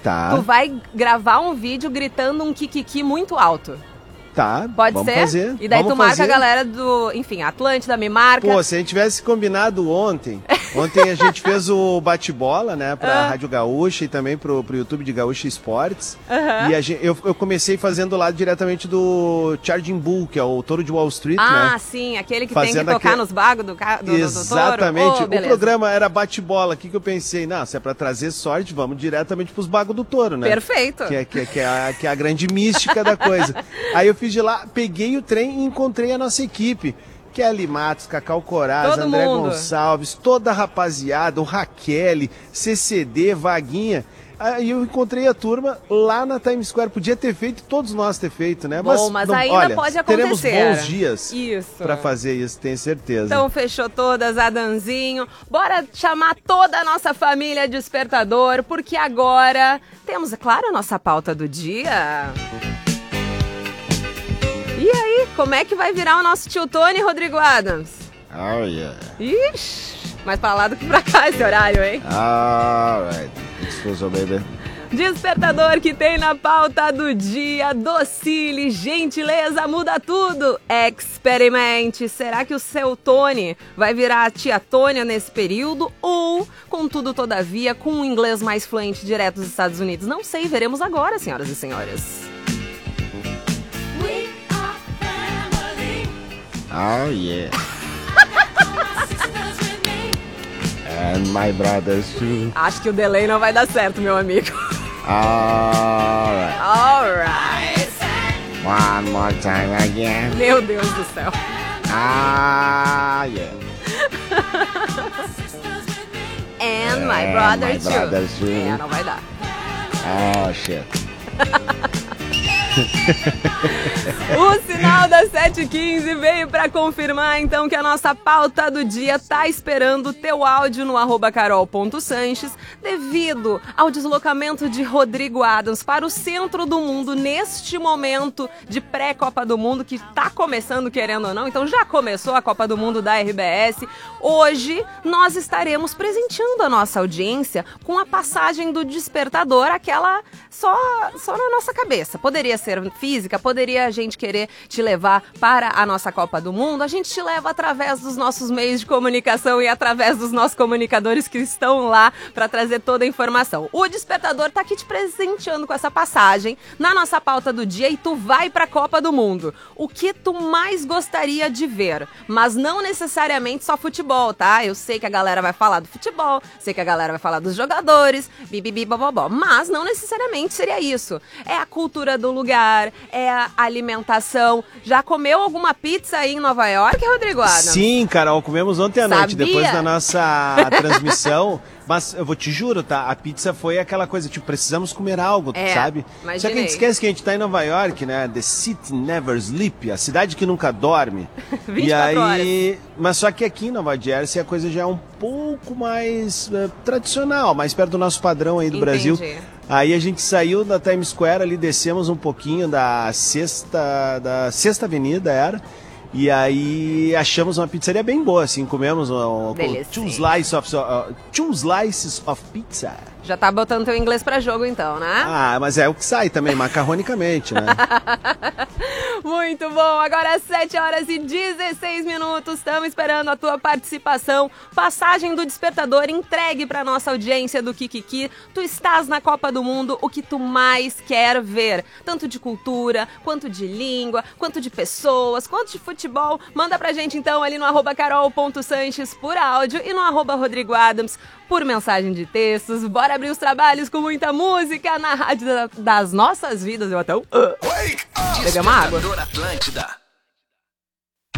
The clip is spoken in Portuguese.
Tu vai gravar um vídeo gritando um kikiki muito alto. Tá, pode vamos ser? Fazer. E daí vamos tu marca fazer. a galera do, enfim, Atlântida, me marca. Pô, se a gente tivesse combinado ontem a gente fez o bate-bola, né, pra Rádio Gaúcha e também pro YouTube de Gaúcha Esportes. E eu comecei fazendo lá diretamente do Charging Bull, que é o touro de Wall Street, né? Ah, sim, aquele que tem que tocar nos bagos do touro. Exatamente. Oh, o programa era bate-bola. O que eu pensei? Não, se é pra trazer sorte, vamos diretamente pros bagos do touro, né? Perfeito. Que é a grande mística da coisa. Aí eu fiz de lá, peguei o trem e encontrei a nossa equipe. Kelly Matos, Cacau Coraz, André Gonçalves, toda a rapaziada, o Raquel, CCD, Vaguinha. Aí eu encontrei a turma lá na Times Square. Podia ter feito, todos nós ter feito, né? Bom, mas não, ainda olha, pode acontecer. Teremos bons dias pra fazer isso, tenho certeza. Então fechou todas, Adanzinho. Bora chamar toda a nossa família Despertador, porque agora temos, é claro, a nossa pauta do dia. E aí, como é que vai virar o nosso tio Tony, Rodrigo Adams? Oh, yeah. Ixi, mais pra lá do que pra cá esse horário, hein? Alright, excuse me, baby. Despertador que tem na pauta do dia, docile, gentileza, muda tudo. Experimente. Será que o seu Tony vai virar a tia Tônia nesse período? Ou, contudo, todavia, com um inglês mais fluente direto dos Estados Unidos? Não sei, veremos agora, senhoras e senhores. Oh, yeah. And my brothers too. Acho que o delay não vai dar certo, meu amigo. Alright. Alright. One more time again. Meu Deus do céu. Ah, yeah. And my brothers too. É, não vai dar. Oh, shit. O sinal das 7h15 veio para confirmar então que a nossa pauta do dia tá esperando o teu áudio no @carol.sanches devido ao deslocamento de Rodrigo Adams para o centro do mundo neste momento de pré-Copa do Mundo que tá começando, querendo ou não, então já começou a Copa do Mundo da RBS. Hoje nós estaremos presenteando a nossa audiência com a passagem do Despertador, aquela só na nossa cabeça. Poderia ser física, poderia a gente querer te levar para a nossa Copa do Mundo, a gente te leva através dos nossos meios de comunicação e através dos nossos comunicadores que estão lá para trazer toda a informação. O Despertador tá aqui te presenteando com essa passagem na nossa pauta do dia e tu vai para a Copa do Mundo. O que tu mais gostaria de ver? Mas não necessariamente só futebol, tá? Eu sei que a galera vai falar do futebol, sei que a galera vai falar dos jogadores, bibibibobobó, mas não necessariamente seria isso. É a cultura do lugar, é a alimentação. Já comeu alguma pizza aí em Nova York, Rodrigo Adams? Sim, Carol, comemos ontem à noite, Sabia? depois da nossa transmissão. Mas eu vou te juro, tá? A pizza foi aquela coisa, tipo, precisamos comer algo, sabe? Imaginei. Só que a gente esquece que a gente tá em Nova York, né? The City Never Sleep, a cidade que nunca dorme. 24 horas. Mas só que aqui em Nova Jersey a coisa já é um pouco mais tradicional, mais perto do nosso padrão aí do Brasil. Aí a gente saiu da Times Square ali, descemos um pouquinho da Sexta Avenida, e aí achamos uma pizzaria bem boa, assim, comemos two slices of pizza. Já tá botando teu inglês pra jogo então, né? Ah, mas é o que sai também, macarronicamente, né? Muito bom, agora 7h16, estamos esperando a tua participação. Passagem do Despertador entregue pra nossa audiência do Kikiki. Tu estás na Copa do Mundo, o que tu mais quer ver? Tanto de cultura, quanto de língua, quanto de pessoas, quanto de futebol. Manda pra gente então ali no @carol.sanches por áudio e no @Rodrigo Adams por mensagem de textos. Bora abrir os trabalhos com muita música na rádio das nossas vidas. Eu até... Beber uma água. Atlântida.